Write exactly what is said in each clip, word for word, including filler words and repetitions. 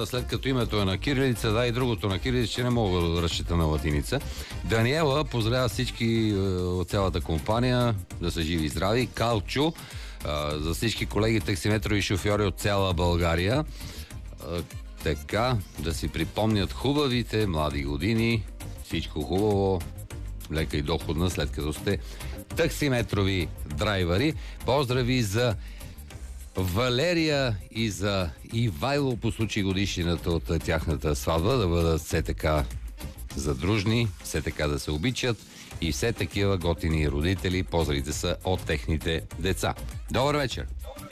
след като името е на кирилица, да, и другото на кирилица, че не мога да разчита на латиница. Даниела поздравя всички от цялата компания, да са живи и здрави. Калчо, за всички колеги таксиметрови шофьори от цяла България. Така, да си припомнят хубавите млади години. Всичко хубаво, лека и доходна, след като сте таксиметрови драйвери. Поздрави за Валерия и за Ивайло по случай годишнината от тяхната сватба, да бъдат все така задружни, все така да се обичат и все такива готини родители. Поздравите са от техните деца. Добър вечер!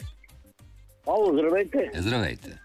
Ало, здравейте! Здравейте!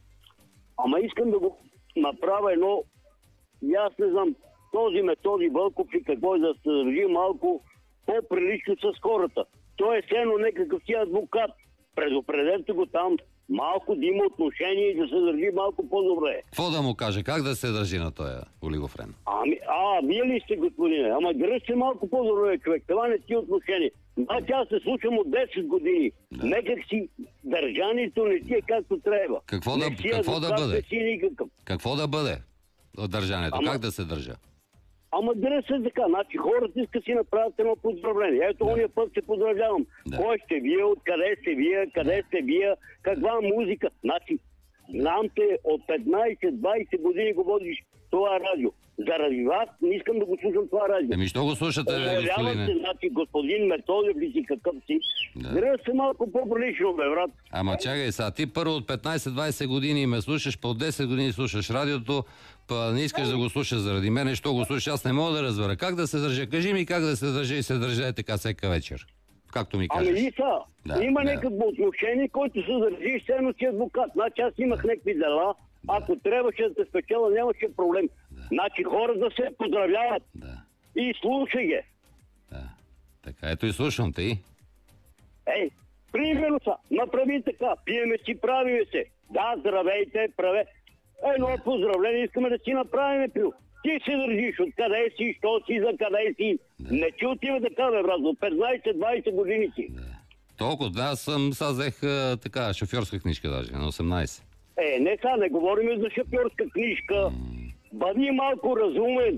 Ама искам да го направя едно, и аз не знам, този Методи Вълков и какво е, да се държи малко по-прилично с хората. Той е сено някакъв си адвокат. Предупредете го там, малко да има отношение и да се държи малко по-добре. Какво да му каже? Как да се държи на този олигофрен? Ами, а, вие ли сте, господине? Ама дръжте малко по-добре, човек. Това не ти отношение. Значи аз се слушам от десет години. Да. Некак си държанието не си е както трябва. Какво да, какво да бъде? Какво да бъде от държането? Ама... Как да се държа? Ама дре се така. Значи хората искат си направят едно поздравление. Ето, да. Ония път се поздравявам. Да. Кой сте вие, откъде сте вие, къде сте вие, каква музика. Значи, знам те от петнайсет-двайсет години го водиш това радио. Заради вас не искам да го слушам това радио. Еми, що го слушате, господине? Се, значи, господин Методиев ли си, какъв си? Да. Дре се малко по-прилично, бе, брат. Ама чакай сега, ти първо от петнайсет-двайсет години ме слушаш, по десет години слушаш радиото, па не искаш да го слушаш заради мене, що го слушаш, аз не мога да разбера. Как да се държа? Кажи ми как да се държа и се държа е така всека вечер. Както ми кажеш. Ами и са, да, има да. Някакво отношение, който се държи все едно си адвокат. Значи аз имах някакви дела, да. Ако трябваше да те спечела, нямаше проблем. Да. Значи хора да се поздравяват. Да. И слушай ги. Да. Така, ето и слушам те и. Ей, примерно са, направи така, пиеме си, правиме се. Да, здравейте, праве. Едно поздравление искаме да си направим, пил. Ти се държиш, откъде си, що си, за къде си. Да. Не ти отива така, бе, брат, от петнайсет-двайсет години си. Да. Толкова, да, аз съм, сега взех а, така, шофьорска книжка даже, на осемнайсет. Е, не сега, не говорим за шофьорска книжка. М- Бъди малко разумен.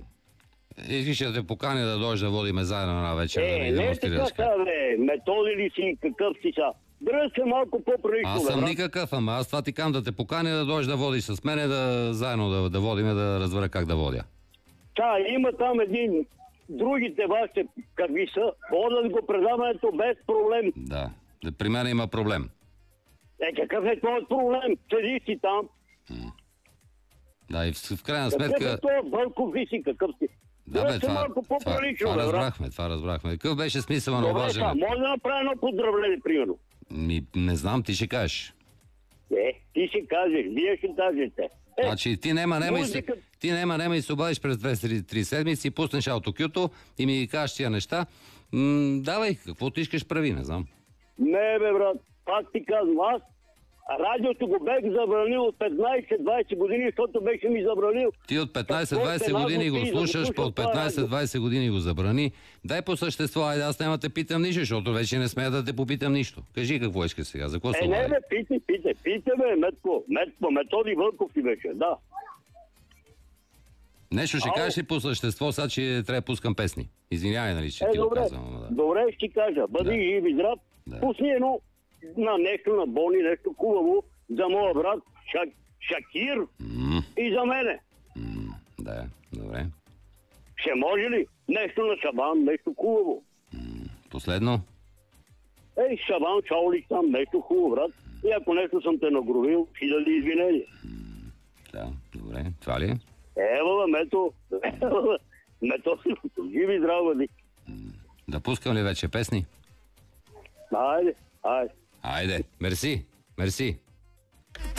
И ще те поканя да дойдеш да водиме заедно на вечер. Е, да не така са, бе, Методи ли си, какъв си са. Дръж се малко по-прилично. Аз съм бе, никакъв, ама аз това ти кам да те поканя да дойдеш да водиш с мене, да заедно да, да водиме, да разбера как да водя. Та, има там един, другите вашите какви са, водят го предаването без проблем. Да, при мен има проблем. Е, какъв е този проблем? Седи си там. М. Да, и в, в крайна какъв сметка... Какъв е този Вълков ви си, какъв си? Да, бе, това, това, това разбрахме, това разбрахме. Какъв беше смисъл на обаждане? Добре, може да направя едно поздравление, примерно. Ми, не знам, ти ще кажеш. Е, ти ще кажеш, вие ще кажете. Е, значи, ти нема, нема, музика... и, ти нема, нема и се обадиш през две-три седмици, пуснеш аутокюто и ми кажеш тия неща. М- давай, какво ти искаш прави, не знам. Не, бе, брат, пак ти казвам, аз радиото го бех забранил от петнайсет-двайсет години, защото беше ми забранил. Ти от петнайсет-двайсет години го слушаш, по от петнайсет-двайсет години го забрани. Дай по същество, айде, аз няма те питам нищо, защото вече не смея да те попитам нищо. Кажи какво искаш сега, за какво се Е, не, бе, питай, питай, питай, бе, Метко, Метко, Методи Вълков ти беше, да. Нещо ще кажеш ли по същество, сега че трябва да пускам песни? Извинявай, нали, че е, ти добре, го казвам. Да. Добре, ще ти кажа, бъди да. Жив и здрав, да. Пусни едно на нещо, на Бони, нещо хубаво за моя брат Шак... Шакир mm. и за мене. Mm. Да, добре. Ще може ли? Нещо на Шабан, нещо хубаво. Mm. Последно? Ей, Шабан, чао ли там, нещо хубаво, брат. И ако нещо съм те нагрубил, хиляди извинения. Mm. Да, добре. Това ли е? Ева, мето, мето, живи здраво, бъди. Mm. Да пускам ли вече песни? Айде, айде. Айде, мерси, мерси.